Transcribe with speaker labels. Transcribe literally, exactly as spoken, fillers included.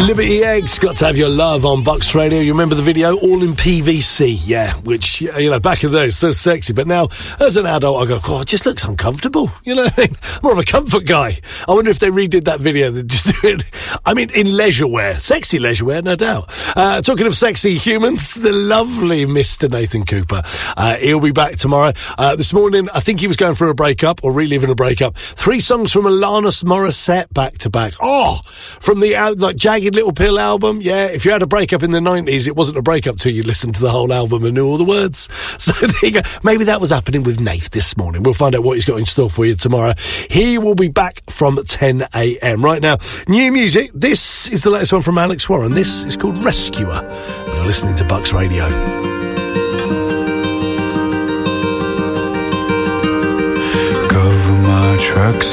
Speaker 1: Liberty Eggs, Got to Have Your Love on Bucks Radio. You remember the video? All in P V C, yeah, which, you know, back in the day, so sexy. But now, as an adult, I go, God, it just looks uncomfortable. You know what I mean? I'm more of a comfort guy. I wonder if they redid that video. They'd just do it, I mean, in leisure wear. Sexy leisure wear, no doubt. Uh, talking of sexy humans, the lovely Mister Nathan Cooper. Uh, he'll be back tomorrow. Uh, this morning, I think he was going through a breakup or reliving a breakup. Three songs from Alanis Morissette back to back. Oh, from the out, like Jagged Little Pill album. Yeah, if you had a breakup in the nineties, it wasn't a breakup till you listened to the whole album and knew all the words. So there you go. Maybe that was happening with Nath this morning. We'll find out what he's got in store for you tomorrow. He will be back from ten a.m. Right now, new music. This is the latest one from Alex Warren. This is called Rescuer. You're listening to Bucks Radio.
Speaker 2: Cover my tracks